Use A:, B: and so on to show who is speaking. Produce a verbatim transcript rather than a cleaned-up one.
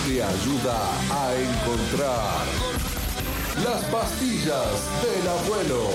A: te ayuda a encontrar las pastillas del abuelo.